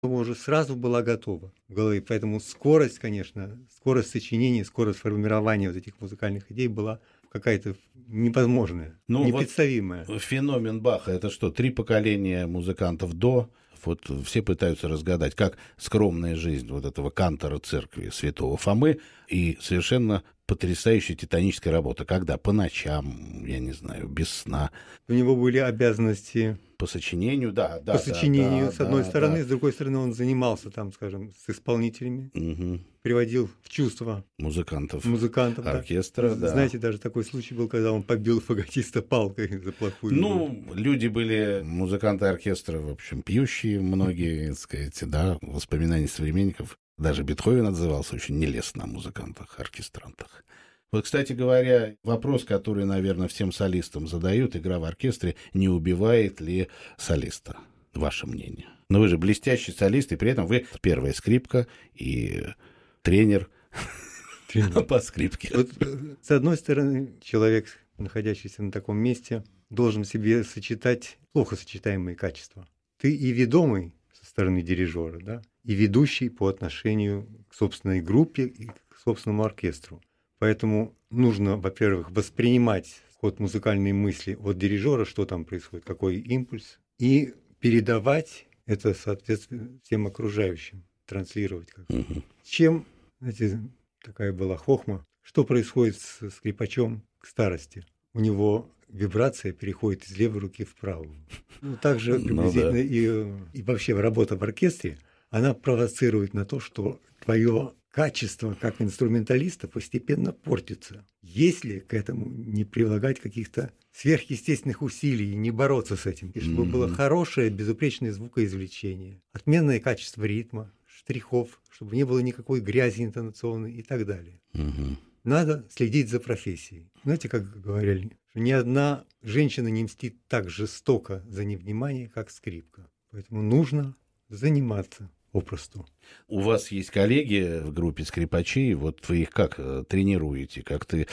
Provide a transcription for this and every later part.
уже сразу была готова в голове. Поэтому скорость, конечно, скорость сочинения, скорость формирования вот этих музыкальных идей была какая-то невозможная, Ну, непредставимая. вот феномен Баха — это что, 3 поколения музыкантов до? Вот все пытаются разгадать, как скромная жизнь вот этого кантора церкви святого Фомы и совершенно потрясающая титаническая работа. Когда? По ночам, я не знаю, без сна. У него были обязанности По сочинению, да. по сочинению, с одной стороны, да. с другой стороны, он занимался там, скажем, с исполнителями, приводил в чувство Музыкантов музыкантов. оркестра, да. Знаете, даже такой случай был, когда он побил фаготиста палкой за плохую игру. Ну, люди были, музыканты оркестра, в общем, пьющие многие, так сказать, да, воспоминания современников. Даже Бетховен отзывался очень нелестно о музыкантах, оркестрантах. Вот, кстати говоря, вопрос, который, наверное, всем солистам задают: игра в оркестре не убивает ли солиста? Ваше мнение. Но вы же блестящий солист, и при этом вы первая скрипка и тренер по скрипке. Вот, с одной стороны, человек, находящийся на таком месте, должен себе сочетать плохо сочетаемые качества. Ты и ведомый со стороны дирижера, да, и ведущий по отношению к собственной группе и к собственному оркестру. Поэтому нужно, во-первых, воспринимать ход музыкальной мысли от дирижера, что там происходит, какой импульс, и передавать это, соответственно, всем окружающим, транслировать. Чем, знаете, такая была хохма, что происходит с скрипачом к старости? У него вибрация переходит из левой руки в правую. Ну, также приблизительно и вообще работа в оркестре, она провоцирует на то, что твое качество как инструменталиста постепенно портится. Если к этому не прилагать каких-то сверхъестественных усилий, не бороться с этим, и чтобы было хорошее, безупречное звукоизвлечение, отменное качество ритма, штрихов, чтобы не было никакой грязи интонационной и так далее. Надо следить за профессией. Знаете, как говорили, что ни одна женщина не мстит так жестоко за невнимание, как скрипка. Поэтому нужно заниматься попросту. У вас есть коллеги в группе скрипачей, вот вы их как тренируете,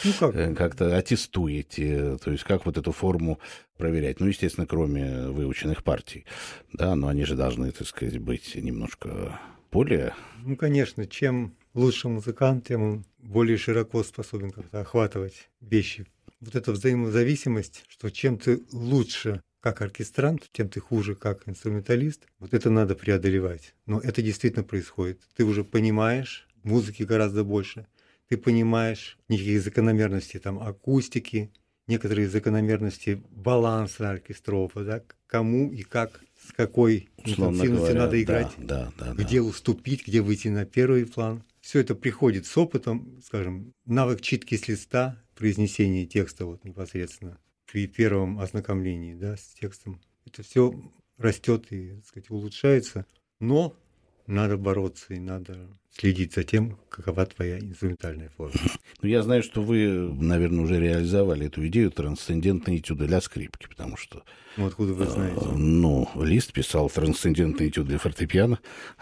как-то аттестуете, то есть как вот эту форму проверять? Ну, естественно, кроме выученных партий, да, но они же должны, так сказать, быть немножко более... Ну, конечно, чем лучше музыкант, тем он более широко способен как-то охватывать вещи. Вот эта взаимозависимость, что чем ты лучше как оркестрант, тем ты хуже как инструменталист, вот это надо преодолевать. Но это действительно происходит. Ты уже понимаешь музыки гораздо больше, ты понимаешь некие закономерности там акустики, некоторые закономерности баланса оркестрового, да, кому и как, с какой интенсивностью надо играть, где уступить, где выйти на первый план. Все это приходит с опытом, скажем, навык читки с листа, произнесение текста вот непосредственно при первом ознакомлении, да, с текстом. Это все растет и, так сказать, улучшается, но надо бороться и надо следить за тем, какова твоя инструментальная форма. Ну, я знаю, что вы, наверное, уже реализовали эту идею трансцендентные этюды для скрипки, потому что... Ну, откуда вы знаете? Ну, Лист писал трансцендентный этюд для фортепиано,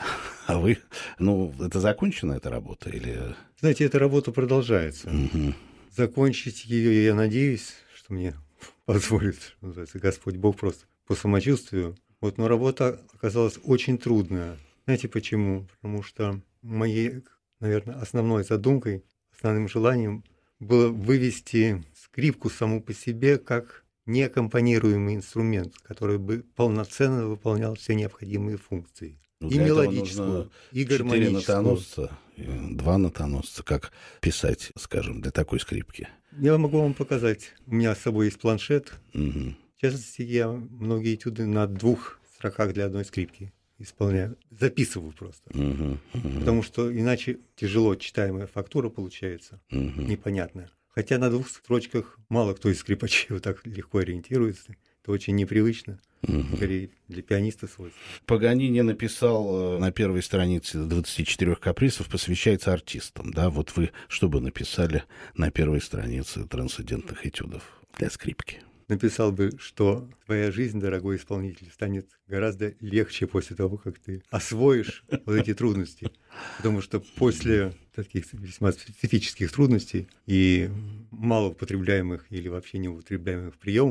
а вы... Ну, это закончена эта работа или... Знаете, эта работа продолжается. Закончить ее, я надеюсь, что мне позволит, что называется, Господь Бог просто по самочувствию. Вот, но работа оказалась очень трудная. Знаете почему? Потому что моей, наверное, основной задумкой, основным желанием было вывести скрипку саму по себе как неаккомпанируемый инструмент, который бы полноценно выполнял все необходимые функции. Ну, и мелодическую, и гармоническую. 4 нотоносца, 2 нотоносца, как писать, скажем, для такой скрипки. Я могу вам показать. У меня с собой есть планшет. В частности, я многие этюды на 2 строках для одной скрипки исполняю. Записываю просто. Потому что иначе тяжело читаемая фактура получается, непонятная. Хотя на 2 строчках мало кто из скрипачей вот так легко ориентируется. Это очень непривычно. Скорее для пианиста свойственно. Паганини написал на первой странице 24 каприсов, посвящается артистам. Да? Вот вы что бы написали на первой странице трансцендентных этюдов для скрипки? Написал бы, что твоя жизнь, дорогой исполнитель, станет гораздо легче после того, как ты освоишь вот эти трудности. Потому что после таких весьма специфических трудностей и малоупотребляемых или вообще неупотребляемых приемов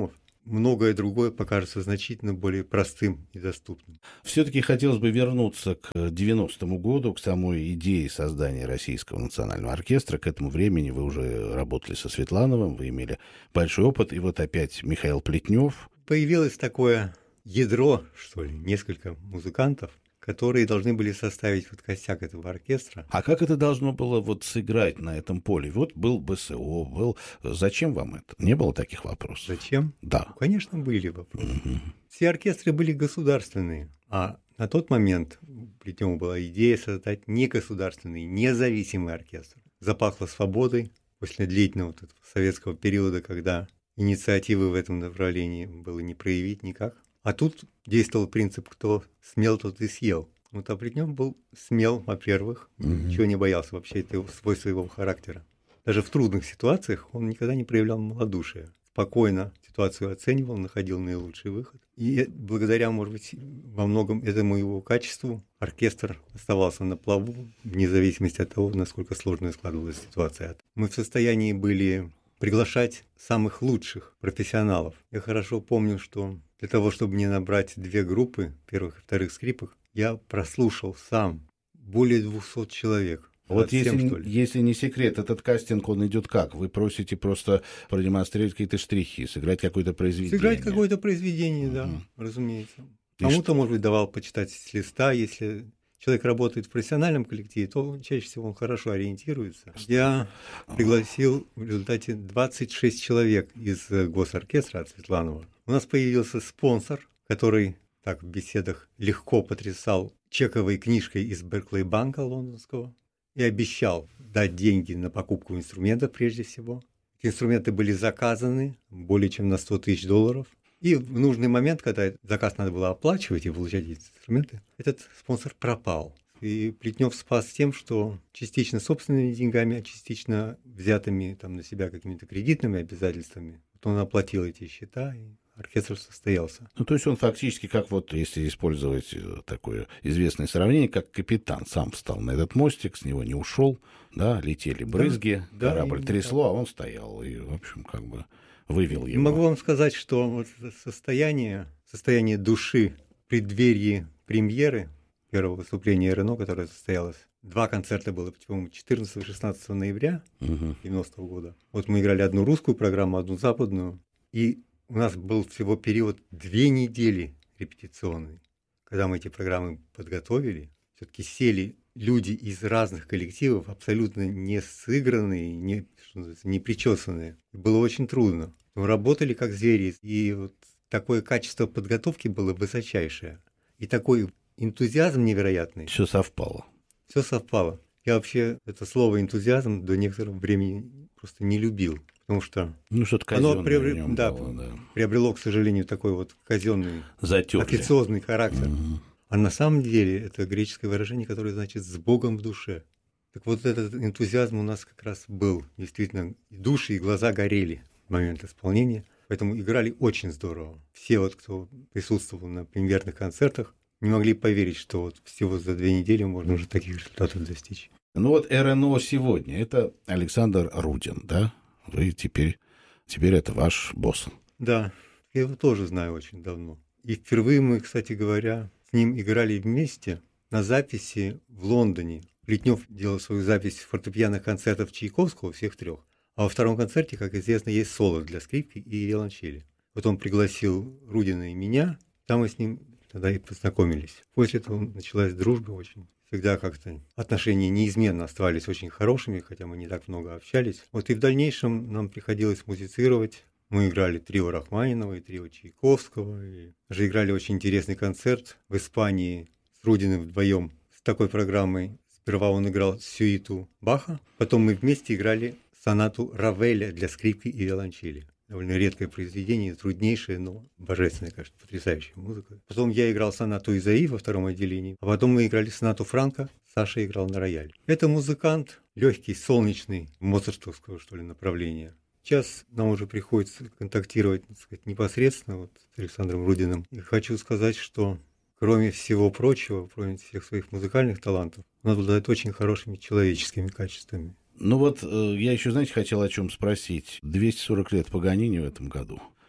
многое другое покажется значительно более простым и доступным. Все-таки хотелось бы вернуться к 90-му году, к самой идее создания Российского национального оркестра. К этому времени вы уже работали со Светлановым, вы имели большой опыт, и вот опять Михаил Плетнев. Появилось такое ядро, что ли, несколько музыкантов, которые должны были составить вот костяк этого оркестра. А как это должно было вот сыграть на этом поле? Вот был БСО, был... Зачем вам это? Не было таких вопросов? Зачем? Да. Ну, конечно, были вопросы. Все оркестры были государственные, а на тот момент у Плетнева была идея создать негосударственный, независимый оркестр. Запахло свободой после длительного вот этого советского периода, когда инициативы в этом направлении было не проявить никак. А тут действовал принцип «кто смел, тот и съел». Вот а Плетнев был смел, во-первых, ничего не боялся, вообще это свойство его характера. Даже в трудных ситуациях он никогда не проявлял малодушия. Спокойно ситуацию оценивал, находил наилучший выход. И благодаря, может быть, во многом этому его качеству оркестр оставался на плаву, вне зависимости от того, насколько сложная складывалась ситуация. Мы в состоянии были приглашать самых лучших профессионалов. Я хорошо помню, что для того, чтобы не набрать две группы, первых и вторых скрипок, я прослушал сам более 200 человек. Вот если не секрет, этот кастинг, он идет как? Вы просите просто продемонстрировать какие-то штрихи, сыграть какое-то произведение? Сыграть какое-то произведение, да, разумеется. Кому-то, может быть, давал почитать с листа. Если человек работает в профессиональном коллективе, то чаще всего он хорошо ориентируется. Я пригласил в результате 26 человек из госоркестра от Светланова. У нас появился спонсор, который так в беседах легко потрясал чековой книжкой из Берклей-банка лондонского и обещал дать деньги на покупку инструментов прежде всего. Эти инструменты были заказаны более чем на $100 000. И в нужный момент, когда заказ надо было оплачивать и получать эти инструменты, этот спонсор пропал. И Плетнев спас тем, что частично собственными деньгами, а частично взятыми там на себя какими-то кредитными обязательствами, вот он оплатил эти счета, и оркестр состоялся. Ну, то есть он фактически, как вот, если использовать такое известное сравнение, как капитан сам встал на этот мостик, с него не ушел, да, летели брызги, да, корабль трясло, а он стоял и, в общем, как бы вывел его. Могу вам сказать, что вот состояние души в преддверии премьеры первого выступления РНО, которое состоялось, 2 концерта было, по-моему, 14 и 16 ноября 90-го года. Вот мы играли одну русскую программу, одну западную, и у нас был всего период 2 недели репетиционный. Когда мы эти программы подготовили, все-таки сели люди из разных коллективов, абсолютно не сыгранные, не причесанные. Было очень трудно. Мы работали как звери, и вот такое качество подготовки было высочайшее. И такой энтузиазм невероятный. Все совпало. Все совпало. Я вообще это слово «энтузиазм» до некоторого времени просто не любил. Потому что что-то оно было, приобрело, к сожалению, такой вот казенный, затерли, официозный характер. А на самом деле это греческое выражение, которое значит «с Богом в душе». Так вот этот энтузиазм у нас как раз был. Действительно, и души, и глаза горели в момент исполнения. Поэтому играли очень здорово. Все, вот, кто присутствовал на премьерных концертах, не могли поверить, что вот всего за 2 недели можно уже таких результатов достичь. Ну вот РНО сегодня – это Александр Рудин, да? Вы теперь это ваш босс. Да, я его тоже знаю очень давно. И впервые мы, кстати говоря, с ним играли вместе на записи в Лондоне. Плетнев делал свою запись фортепианных концертов Чайковского, всех 3. А во 2-м концерте, как известно, есть соло для скрипки и виолончели. Вот он пригласил Рудина и меня, там мы с ним тогда и познакомились. После этого началась дружба очень. Всегда как-то отношения неизменно оставались очень хорошими, хотя мы не так много общались. Вот и в дальнейшем нам приходилось музицировать. Мы играли трио Рахманинова и трио Чайковского. И даже играли очень интересный концерт в Испании с Рудиным вдвоем. С такой программой сперва он играл сюиту Баха, потом мы вместе играли сонату Равеля для скрипки и виолончели. Довольно редкое произведение, труднейшее, но божественное, конечно, потрясающая музыка. Потом я играл сонату Изаи во 2-м отделении, а потом мы играли сонату Франка, Саша играл на рояле. Это музыкант легкий, солнечный, моцартовского, что ли, направления. Сейчас нам уже приходится контактировать, так сказать, непосредственно вот с Александром Рудиным. И хочу сказать, что кроме всего прочего, кроме всех своих музыкальных талантов, он обладает очень хорошими человеческими качествами. Ну вот я еще, знаете, хотел о чем спросить. 240 лет Паганини в этом году.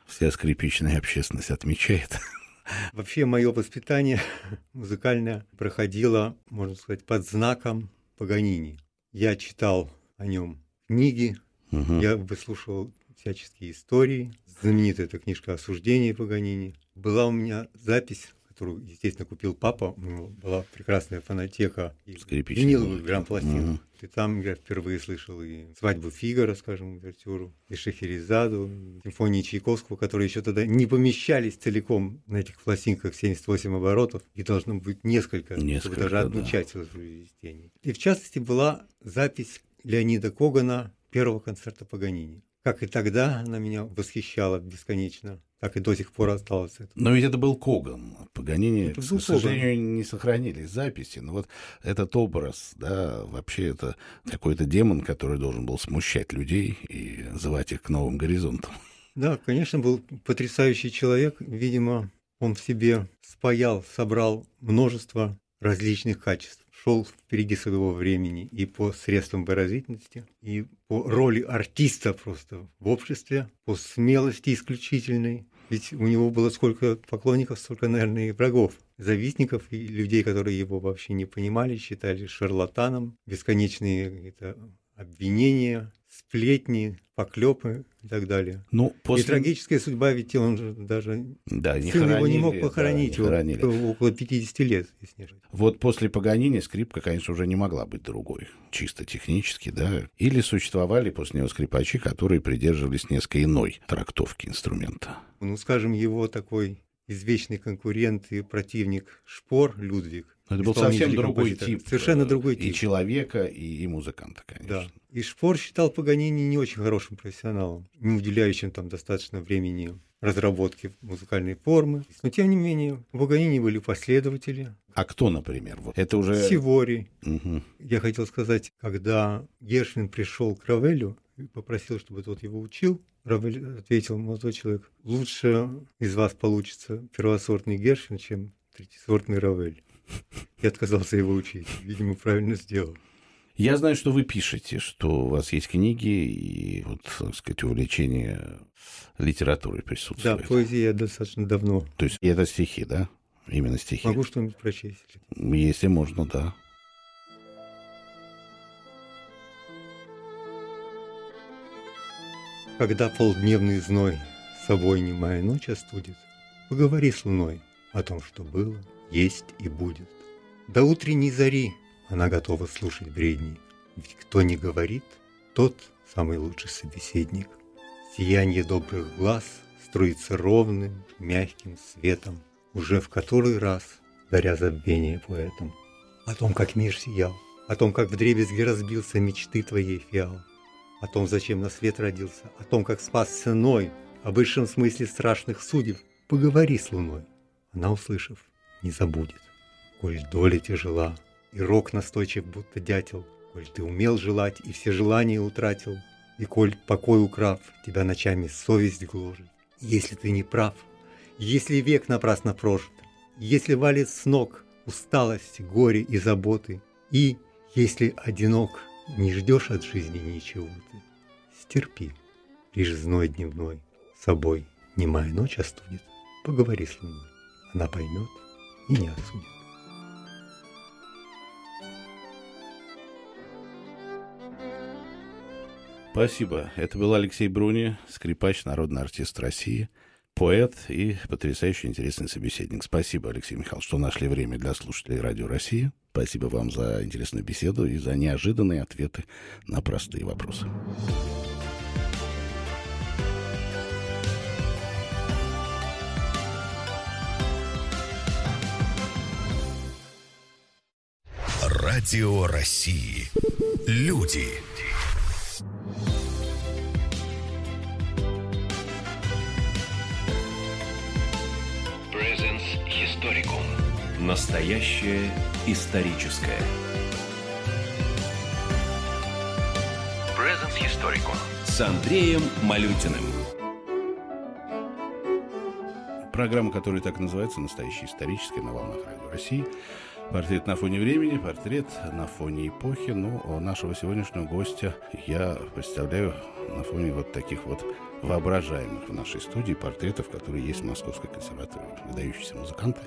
вся скрипичная общественность отмечает. Вообще мое воспитание музыкальное проходило, можно сказать, под знаком Паганини. Я читал о нем книги, я выслушивал всяческие истории. Знаменитая эта книжка «Осуждение Паганини». Была у меня запись, которую, естественно, купил папа. У него была прекрасная фонотека и виниловых грамм-пластинок. И там я впервые слышал и «Свадьбу Фигаро», скажем, увертюру, и «Шахерезаду», симфонии Чайковского, которые еще тогда не помещались целиком на этих пластинках 78 оборотов, и должно быть несколько чтобы даже одну часть воспроизведения. И в частности была запись Леонида Когана первого концерта Паганини. Как и тогда она меня восхищала бесконечно, так и до сих пор осталось это. Но ведь это был Коган. Паганини, к сожалению, не сохранились записи. Но вот этот образ, да, вообще это какой-то демон, который должен был смущать людей и звать их к новым горизонтам. Да, конечно, был потрясающий человек. Видимо, он в себе спаял, собрал множество различных качеств. Шел впереди своего времени и по средствам выразительности, и по роли артиста просто в обществе, по смелости исключительной. Ведь у него было сколько поклонников, столько, наверное, и врагов, завистников и людей, которые его вообще не понимали, считали шарлатаном, бесконечные обвинения, сплетни, поклепы и так далее. И трагическая судьба, ведь он же даже сын его не мог похоронить, около 50 лет. Вот после Паганини скрипка, конечно, уже не могла быть другой, чисто технически, да. Или существовали после него скрипачи, которые придерживались несколько иной трактовки инструмента. Скажем, его такой извечный конкурент и противник Шпор Людвиг. Это был совсем другой тип. Совершенно другой тип. И человека, и музыканта, конечно. Да. И Шпор считал Паганини не очень хорошим профессионалом, не уделяющим там достаточно времени разработке музыкальной формы. Но, тем не менее, у Паганини были последователи. А кто, например? Вот это уже... Сивори. Я хотел сказать, когда Гершвин пришел к Равелю и попросил, чтобы тот его учил, Равель ответил: молодой человек, лучше из вас получится первосортный Гершвин, чем третьесортный Равель. Я отказался его учить. Видимо, правильно сделал. Я знаю, что вы пишете, что у вас есть книги и, вот, так сказать, увлечение литературой присутствует. Да, поэзия я достаточно давно. То есть это стихи, да? Именно стихи. Могу что-нибудь прочесть? Если можно, да. Когда полдневный зной собой немая ночь остудит, поговори с луной о том, что было, есть и будет. До утренней зари она готова слушать бредни, ведь кто не говорит, тот самый лучший собеседник. Сияние добрых глаз струится ровным, мягким светом, уже в который раз даря забвение поэтам. О том, как мир сиял, о том, как вдребезги разбился мечты твоей фиал, о том, зачем на свет родился, о том, как спас ценой, о высшем смысле страшных судеб. Поговори с луной, она, услышав, не забудет. Коль доля тяжела, и рок настойчив, будто дятел, коль ты умел желать и все желания утратил, и коль, покой украв, тебя ночами совесть гложет, если ты не прав, если век напрасно прожит, если валит с ног усталость, горе и заботы, и, если одинок, не ждешь от жизни ничего ты, стерпи, лишь зной дневной собой немая ночь остудит, поговори с луной, она поймет и не осудит. Спасибо. Это был Алексей Бруни, скрипач, народный артист России, поэт и потрясающе интересный собеседник. Спасибо, Алексей Михайлович, что нашли время для слушателей Радио России. Спасибо вам за интересную беседу и за неожиданные ответы на простые вопросы. Радио России. Люди. Presence Historicum. Настоящее историческое. Presence Historicum. С Андреем Малютиным. Программа, которая так называется, «Настоящее историческое», на волнах Радио России. Портрет на фоне времени, портрет на фоне эпохи. Ну, нашего сегодняшнего гостя я представляю на фоне вот таких вот воображаемых в нашей студии портретов, которые есть в Московской консерватории. Выдающиеся музыканты,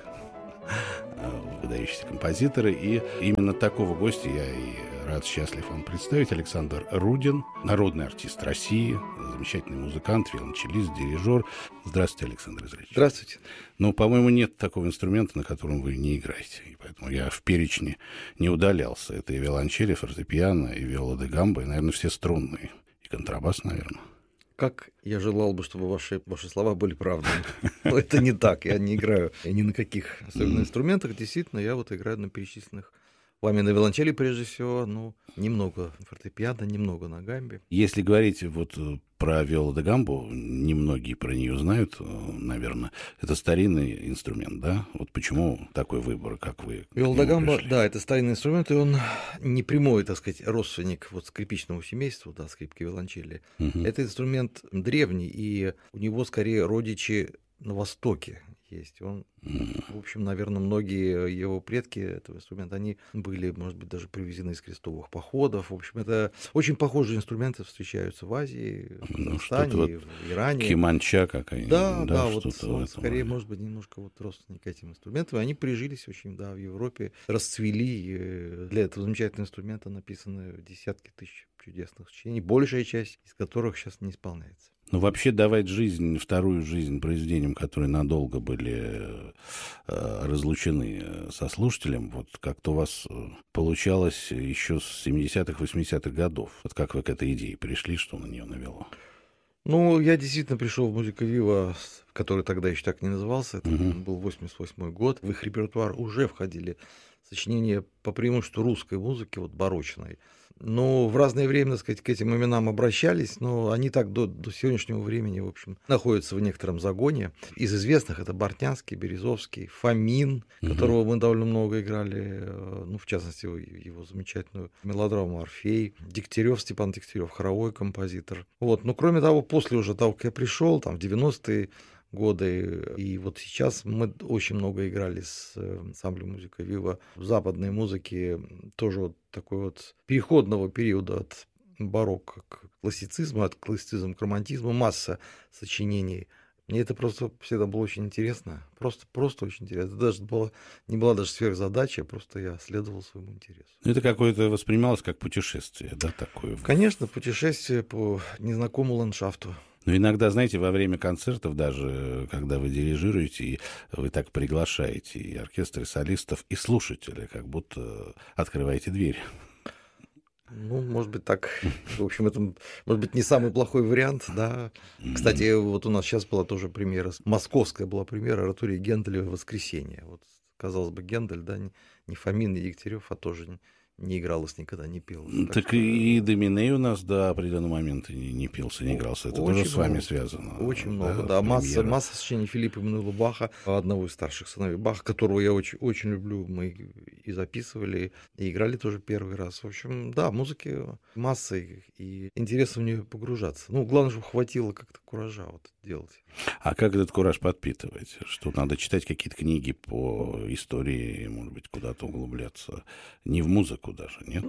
выдающиеся композиторы. И именно такого гостя я и рад, счастлив вам представить. Александр Рудин, народный артист России, замечательный музыкант, виолончелист, дирижер. Здравствуйте, Александр Израилевич. Здравствуйте. Но, по-моему, нет такого инструмента, на котором вы не играете. И поэтому я в перечне не удалялся. Это и виолончель, и фортепиано, и виола де гамбо, и, наверное, все струнные. И контрабас, наверное. Как я желал бы, чтобы ваши слова были правдой. Но это не так. Я не играю ни на каких особенно инструментах. Действительно, я вот играю на перечисленных вами на виолончели, прежде всего, немного фортепиано, немного на гамбе. Если говорить вот про виолу де гамбо, немногие про нее знают, наверное. Это старинный инструмент, да? Вот почему такой выбор, как вы? Виола де гамбо, да, это старинный инструмент, и он не прямой, так сказать, родственник вот скрипичному семейству, да, скрипки, виолончели. Это инструмент древний, и у него скорее родичи на Востоке есть. Он, в общем, наверное, многие его предки этого инструмента, они были, может быть, даже привезены из крестовых походов. В общем, это очень похожие инструменты встречаются в Азии, в Казахстане, в Иране. Кеманча какая-нибудь. Да, вот скорее, может быть, немножко вот родственники этим инструментам. Они прижились очень, в Европе, расцвели. Для этого замечательного инструмента написаны десятки тысяч чудесных сочинений, большая часть из которых сейчас не исполняется. Ну, вообще давать вторую жизнь произведениям, которые надолго были разлучены со слушателем, вот как-то у вас получалось еще с 70-х, 80-х годов. Вот как вы к этой идее пришли, что на нее навело? Я действительно пришел в «Музыка Вива», который тогда еще так не назывался, это был 88-й год. В их репертуар уже входили сочинения по преимуществу русской музыки, вот барочной. Но в разное время, так сказать, к этим именам обращались, но они так до сегодняшнего времени, в общем, находятся в некотором загоне. Из известных это Бортнянский, Березовский, Фомин, которого мы довольно много играли, в частности, его замечательную мелодраму «Орфей», Дегтярев, Степан Дегтярев, хоровой композитор. Кроме того, после уже того, как я пришел, в 90-е годы, и вот сейчас мы очень много играли с ансамблем «Музыка Вива» в западной музыке, тоже вот такой вот переходного периода от барокко к классицизму, от классицизма к романтизму, масса сочинений. Мне это просто всегда было очень интересно, просто очень интересно. Это не была даже сверхзадача, просто я следовал своему интересу. Это какое-то воспринималось как путешествие, да, такое? Конечно, путешествие по незнакомому ландшафту. Но иногда, знаете, во время концертов, даже когда вы дирижируете, и вы так приглашаете и оркестр, и солистов, и слушателей, как будто открываете дверь. Может быть, так. В общем, это, может быть, не самый плохой вариант, да. Кстати, вот у нас сейчас была тоже премьера, московская была премьера оратории Генделя «Воскресенье». Вот, казалось бы, Гендель, да, не Фомин, не Дегтярев, а тоже не игралось никогда, не пелось. Так и Доминей у нас до определенного момента не пился, не игрался. Это тоже с вами связано. Очень много, да. Масса сочинений Филиппа Эммануэла Баха, одного из старших сыновей Баха, которого я очень, очень люблю. Мы и записывали, и играли тоже первый раз. В общем, да, музыки масса, и интересно в нее погружаться. Главное, чтобы хватило как-то куража вот делать. А как этот кураж подпитывать? Что надо читать какие-то книги по истории, может быть, куда-то углубляться? Не в музыку даже, нет?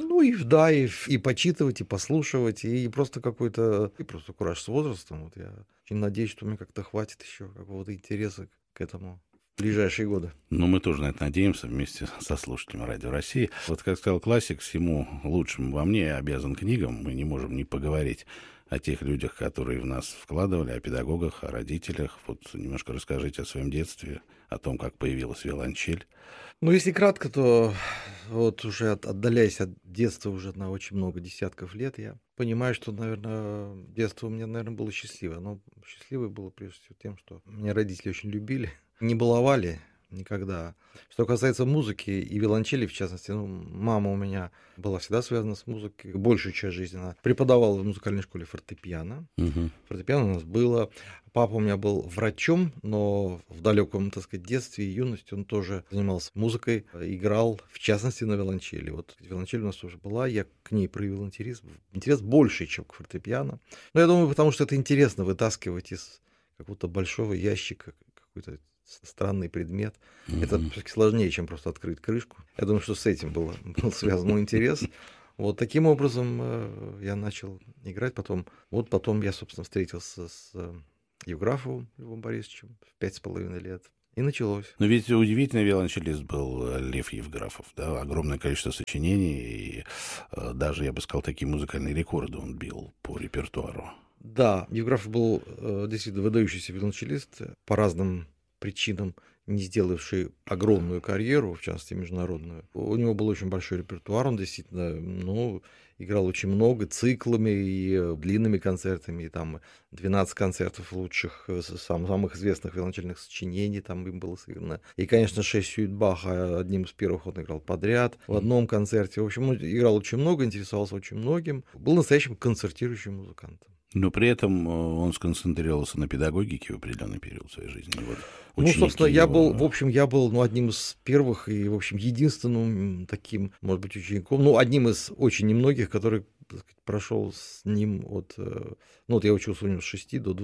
И почитывать, и послушивать, и просто просто кураж с возрастом. Вот я очень надеюсь, что мне как-то хватит еще какого-то интереса к этому в ближайшие годы. Мы тоже на это надеемся вместе со слушателями Радио России. Вот, как сказал классик, всему лучшему во мне обязан книгам. Мы не можем не поговорить о тех людях, которые в нас вкладывали, о педагогах, о родителях. Вот немножко расскажите о своем детстве, о том, как появилась виолончель. Если кратко, то вот уже отдаляясь от детства уже на очень много десятков лет, я понимаю, что, наверное, детство у меня, было счастливое. Оно счастливое было прежде всего тем, что меня родители очень любили, не баловали никогда. Что касается музыки и виолончели, в частности, мама у меня была всегда связана с музыкой. Большую часть жизни она преподавала в музыкальной школе фортепиано. Фортепиано у нас было. Папа у меня был врачом, но в далеком, так сказать, детстве и юности он тоже занимался музыкой, играл, в частности, на виолончели. Вот виолончель у нас тоже была, я к ней проявил интерес больше, чем к фортепиано. Но я думаю, потому что это интересно вытаскивать из какого-то большого ящика какой-то странный предмет. Это все-таки сложнее, чем просто открыть крышку. Я думаю, что с этим был связан мой интерес. Вот таким образом я начал играть. Потом я, собственно, встретился с Евграфовым Львом Борисовичем в 5,5 лет. И началось. Но ведь удивительный виолончелист был Лев Евграфов. Да? Огромное количество сочинений, и даже, я бы сказал, такие музыкальные рекорды он бил по репертуару. Да, Евграфов был действительно выдающийся виолончелист, по разным причинам не сделавший огромную карьеру, в частности, международную. У него был очень большой репертуар, он действительно, играл очень много, циклами и длинными концертами, и там 12 концертов лучших, самых известных виолончельных сочинений там им было сыграно. И, конечно, 6 сюит Баха, одним из первых он играл подряд в одном концерте. В общем, он играл очень много, интересовался очень многим, был настоящим концертирующим музыкантом. Но при этом он сконцентрировался на педагогике в определенный период своей жизни. Собственно, я был одним из первых и, в общем, единственным таким, может быть, учеником, одним из очень немногих, который, так сказать, прошел с ним я учился у него с 6 до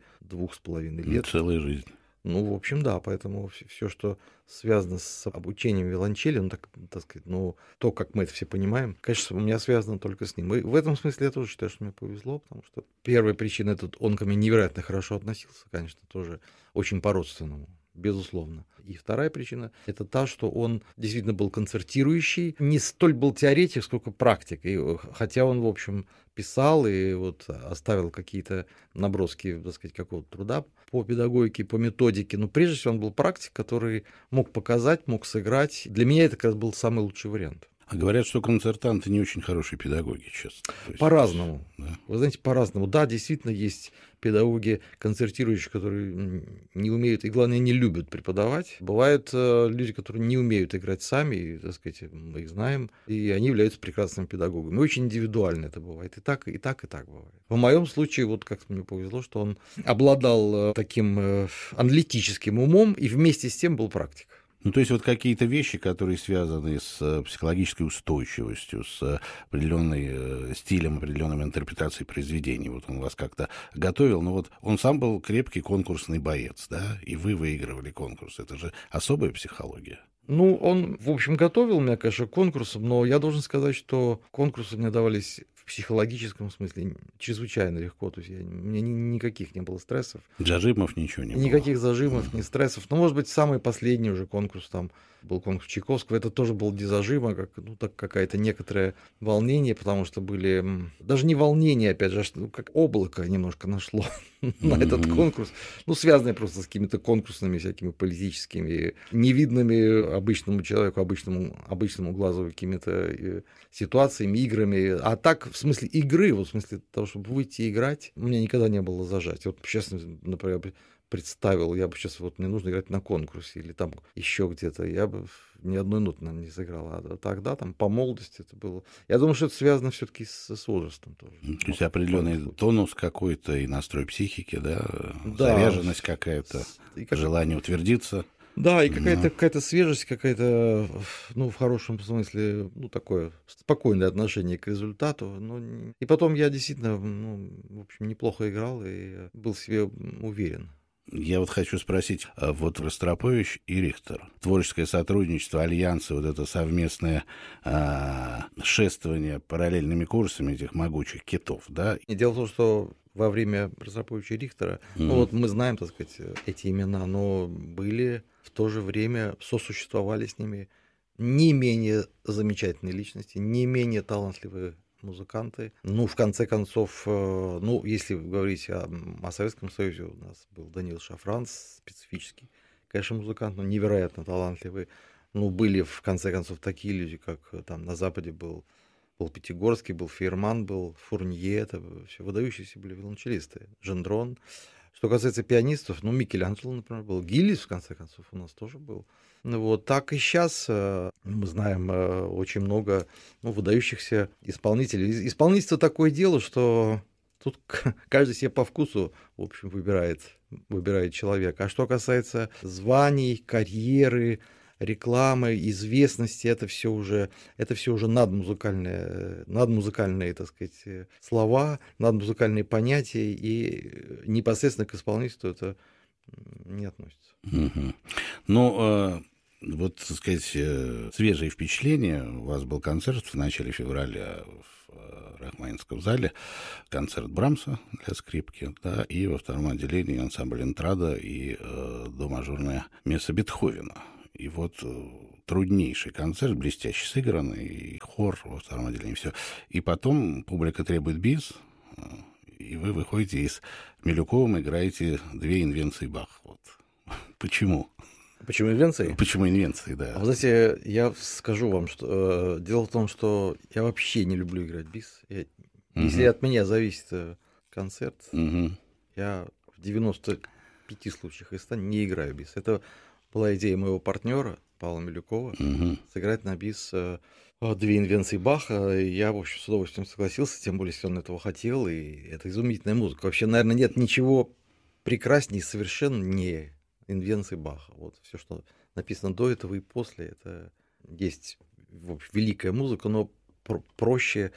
22,5 лет. Целая жизнь. В общем, да, поэтому все, что связано с обучением виолончели, так сказать, то, как мы это все понимаем, конечно, у меня связано только с ним. И в этом смысле я тоже считаю, что мне повезло, потому что первая причина, он ко мне невероятно хорошо относился, конечно, тоже очень по-родственному, безусловно. И вторая причина — это та, что он действительно был концертирующий, не столь был теоретик, сколько практик. И, хотя он, в общем, писал и оставил какие-то наброски, так сказать, какого-то труда по педагогике, по методике, но прежде всего он был практик, который мог показать, мог сыграть. Для меня это как раз был самый лучший вариант. А говорят, что концертанты не очень хорошие педагоги, честно. По-разному. Да? Вы знаете, по-разному. Да, действительно, есть педагоги, концертирующие, которые не умеют и, главное, не любят преподавать. Бывают люди, которые не умеют играть сами, и, так сказать, мы их знаем, и они являются прекрасными педагогами. Очень индивидуально это бывает. И так бывает. В моем случае, как мне повезло, что он обладал таким аналитическим умом и вместе с тем был практик. То есть какие-то вещи, которые связаны с психологической устойчивостью, с определенным стилем, определенной интерпретацией произведений. Он вас как-то готовил, но он сам был крепкий конкурсный боец, да, и вы выигрывали конкурс. Это же особая психология. Он, в общем, готовил меня, конечно, к конкурсам, но я должен сказать, что конкурсы мне давались в психологическом смысле чрезвычайно легко. То есть у меня никаких не было стрессов. Зажимов ничего не было. Никаких зажимов, ни стрессов. Может быть, самый последний уже конкурс там был конкурс Чайковского. Это тоже был без зажима, какое-то некоторое волнение, потому что были... Даже не волнение, опять же, как облако немножко нашло на этот конкурс. Связанное просто с какими-то конкурсными всякими политическими, невидными обычному человеку, обычному глазу какими-то ситуациями, играми. А так, в смысле игры, в смысле того, чтобы выйти и играть, у меня никогда не было зажать. Сейчас, например, представил, я бы сейчас мне нужно играть на конкурсе или там еще где-то, я бы ни одной ноты, наверное, не сыграл. А тогда там по молодости это было. Я думаю, что это связано все-таки с возрастом тоже. То есть определенный тонус какой-то и настрой психики, да? Заряженность какая-то, желание утвердиться. Да, и какая-то свежесть, какая-то, в хорошем смысле, такое спокойное отношение к результату. И потом я действительно, в общем, неплохо играл и был в себе уверен. Я хочу спросить, Ростропович и Рихтер, творческое сотрудничество, альянсы, это совместное шествование параллельными курсами этих могучих китов, да? И дело в том, что во время Ростроповича и Рихтера, мы знаем, так сказать, эти имена, но были в то же время, сосуществовали с ними не менее замечательные личности, не менее талантливые музыканты. В конце концов, если говорить о Советском Союзе, у нас был Даниил Шафран, специфический, конечно, музыкант, но невероятно талантливый. Были, в конце концов, такие люди, как там на Западе был Пятигорский, был Фейерман, был Фурнье, это все выдающиеся были виолончелисты. Жендрон. Что касается пианистов, Микеланджело, например, был. Гиллис, в конце концов, у нас тоже был. Так и сейчас мы знаем очень много выдающихся исполнителей. Исполнительство такое дело, что тут каждый себе по вкусу, в общем, выбирает человека. А что касается званий, карьеры, рекламы, известности, это все уже надмузыкальные, так сказать, слова, надмузыкальные понятия, и непосредственно к исполнительству это не относится. Вот, так сказать, свежие впечатления. У вас был концерт в начале февраля в Рахманинском зале, концерт Брамса для скрипки, да, и во втором отделении ансамбль «Интрада» и до-мажорное место Бетховена. И вот труднейший концерт, блестяще сыгранный, и хор во втором отделении, все. И потом публика требует бис, и вы выходите и с Милюковым играете две инвенции Баха. Вот. Почему? Почему инвенции? Почему инвенции, да. Вы знаете, я скажу вам, что дело в том, что я вообще не люблю играть бис. Если от меня зависит концерт, я в 95 случаях из 100 не играю бис. Это была идея моего партнера Павла Милюкова сыграть на бис две инвенции Баха. И я, в общем, с удовольствием согласился, тем более, если он этого хотел. И это изумительная музыка. Вообще, наверное, нет ничего прекраснее совершенно не инвенции Баха. Вот все, что написано до этого и после, это есть, в общем, великая музыка, но проще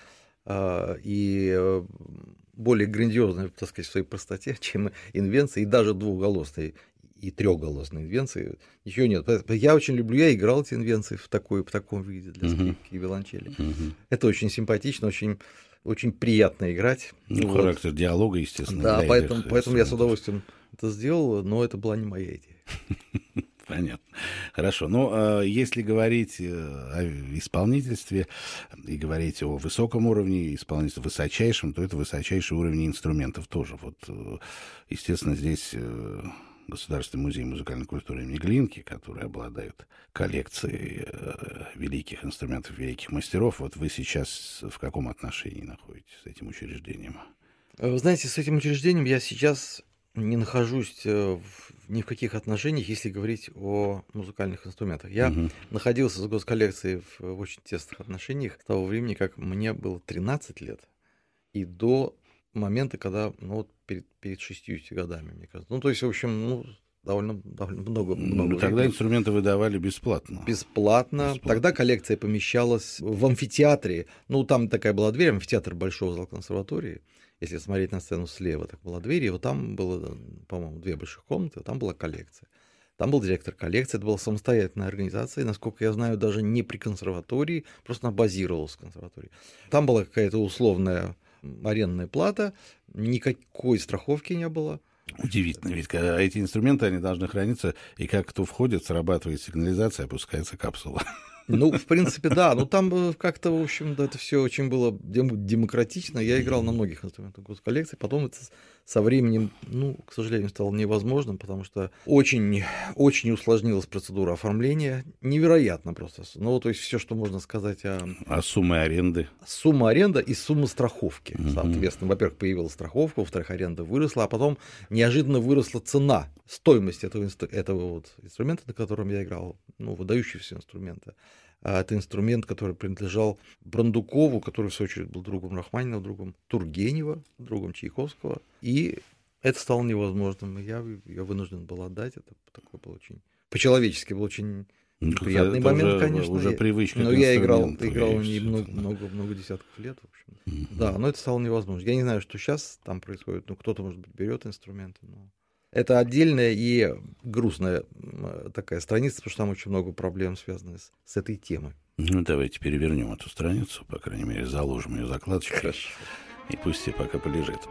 и более грандиозная, так сказать, в своей простоте, чем инвенции, и даже двухголосные и трехголосные инвенции. Ничего нет. Я очень люблю, я играл эти инвенции в таком виде для скрипки и виолончели. Это очень симпатично, очень приятно играть. Ну, вот. Характер диалога, естественно. Да, поэтому я с удовольствием это сделал, но это была не моя идея. Понятно. Хорошо. Но если говорить о исполнительстве и говорить о высоком уровне, исполнительстве высочайшем, то это высочайший уровень инструментов тоже. Вот, естественно, здесь Государственный музей музыкальной культуры имени Глинки, который обладает коллекцией великих инструментов, великих мастеров. Вот вы сейчас в каком отношении находитесь с этим учреждением? Вы знаете, с этим учреждением я сейчас не нахожусь ни в каких отношениях, если говорить о музыкальных инструментах. Я находился с госколлекцией в очень тесных отношениях с того времени, как мне было 13 лет, и до момента, когда, перед 60 годами, мне кажется. То есть, в общем, довольно много тогда инструменты выдавали бесплатно. Бесплатно. Тогда коллекция помещалась в амфитеатре. Там такая была дверь, амфитеатр Большого зала консерватории. Если смотреть на сцену слева, так была дверь, и вот там было, по-моему, две больших комнаты, там была коллекция. Там был директор коллекции, это была самостоятельная организация, насколько я знаю, даже не при консерватории, просто она базировалась в консерватории. Там была какая-то условная арендная плата, никакой страховки не было. Удивительно, ведь эти инструменты, они должны храниться, и как кто входит, срабатывает сигнализация, опускается капсула. В принципе, да. Но там как-то, в общем, это все очень было демократично. Я играл на многих инструментах госколлекции. Потом это со временем, к сожалению, стало невозможным, потому что очень, очень усложнилась процедура оформления. Невероятно просто. То есть все, что можно сказать о... А суммы аренды? Сумма аренды и сумма страховки. Соответственно, во-первых, появилась страховка, во-вторых, аренда выросла, а потом неожиданно выросла цена, стоимость этого инструмента, на котором я играл, выдающегося инструмента. Это инструмент, который принадлежал Брандукову, который, в свою очередь, был другом Рахманинова, другом Тургенева, другом Чайковского. И это стало невозможным. И я вынужден был отдать. Это такой был очень... По-человечески был очень неприятный момент, конечно. Уже привычка. Но я играл не много десятков лет, в общем. Да, но это стало невозможно. Я не знаю, что сейчас там происходит. Кто-то, может быть, берет инструменты, но... Это отдельная и грустная такая страница, потому что там очень много проблем, связанных с этой темой. Давайте перевернем эту страницу, по крайней мере, заложим ее закладочкой. Хорошо. И пусть все пока полежит.